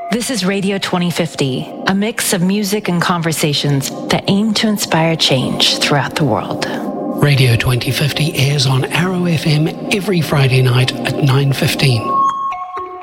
This is Radio 2050, a mix of music and conversations that aim to inspire change throughout the world. Radio 2050 airs on Arrow FM every Friday night at 9:15.